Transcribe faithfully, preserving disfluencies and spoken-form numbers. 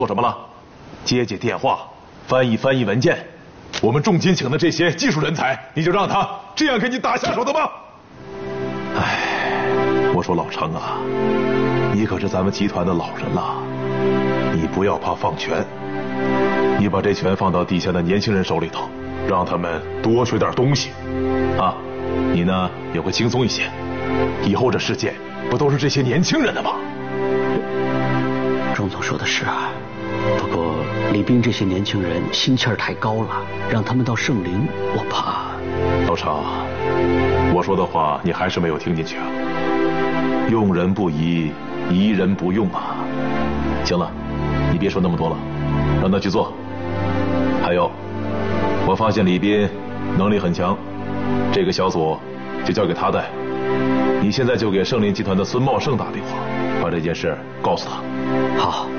做什么了？接接电话，翻译翻译文件。我们重金请的这些技术人才，你就让他这样给你打下手的吗？哎，我说老程啊，你可是咱们集团的老人了，你不要怕放权，你把这权放到底下的年轻人手里头，让他们多学点东西，啊，你呢也会轻松一些。以后这世界不都是这些年轻人的吗？ 钟总说的是啊，不过李斌这些年轻人心气儿太高了，让他们到圣林，我怕。 老程，我说的话你还是没有听进去啊。用人不疑，疑人不用啊。行了，你别说那么多了，让他去做。还有，我发现李斌能力很强，这个小组就交给他带。你现在就给盛林集团的孙茂盛打电话，把这件事告诉他。 好。